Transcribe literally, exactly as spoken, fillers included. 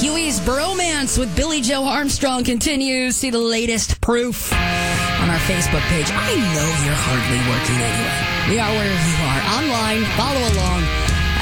Huey's bromance with Billy Joe Armstrong continues. See the latest proof on our Facebook page. I know you're hardly working anyway. We are wherever you are. Online, follow along.